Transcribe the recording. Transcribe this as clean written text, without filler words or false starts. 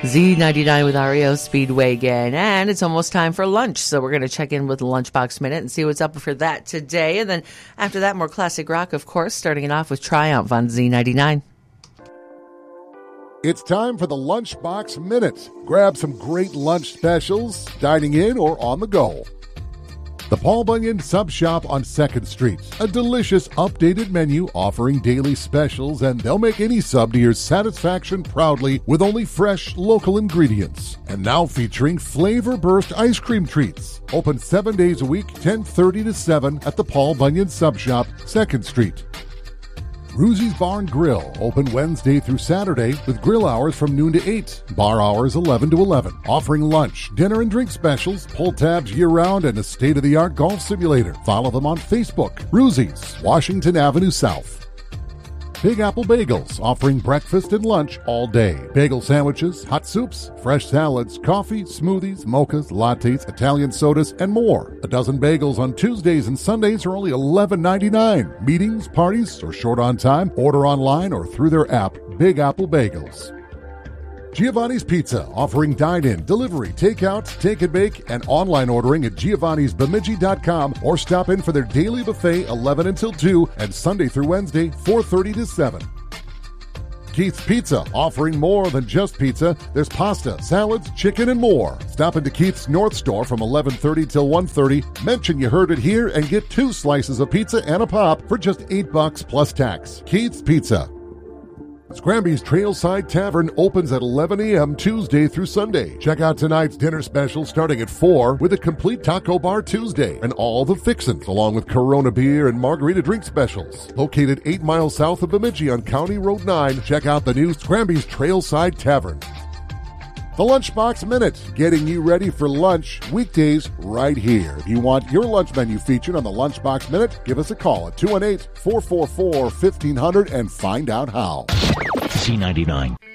Z99 with REO Speedway again, and it's almost time for lunch, so we're going to check in with the Lunchbox Minute and see what's up for that today. And then after that, more classic rock, of course, starting it off with Triumph on Z99. It's time for the Lunchbox Minute. Grab some great lunch specials, dining in or on the go. The Paul Bunyan Sub Shop on 2nd Street. A delicious updated menu offering daily specials, and they'll make any sub to your satisfaction proudly with only fresh local ingredients. And now featuring Flavor Burst ice cream treats. Open 7 days a week, 10:30 to 7 at the Paul Bunyan Sub Shop, 2nd Street. Ruzzi's Bar and Grill, open Wednesday through Saturday with grill hours from noon to 8, bar hours 11 to 11, offering lunch, dinner and drink specials, pull tabs year-round, and a state-of-the-art golf simulator. Follow them on Facebook. Ruzzi's, Washington Avenue South. Big Apple Bagels, offering breakfast and lunch all day. Bagel sandwiches, hot soups, fresh salads, coffee, smoothies, mochas, lattes, Italian sodas, and more. A dozen bagels on Tuesdays and Sundays are only $11.99. Meetings, parties, or short on time, order online or through their app, Big Apple Bagels. Giovanni's Pizza, offering dine-in, delivery, takeout, take and bake, and online ordering at giovannisbemidji.com, or stop in for their daily buffet 11 until 2 and Sunday through Wednesday 4:30 to 7. Keith's Pizza, offering more than just pizza. There's pasta, salads, chicken, and more. Stop into Keith's North Store from 11:30 till 1:30. Mention you heard it here and get 2 slices of pizza and a pop for just $8 plus tax. Keith's Pizza. Scramby's Trailside Tavern opens at 11 a.m. Tuesday through Sunday. Check out tonight's dinner special starting at 4 with a complete taco bar Tuesday and all the fixins, along with Corona beer and margarita drink specials. Located 8 miles south of Bemidji on County Road 9, check out the new Scramby's Trailside Tavern. The Lunchbox Minute, getting you ready for lunch weekdays right here. If you want your lunch menu featured on the Lunchbox Minute, give us a call at 218-444-1500 and find out how. Z99.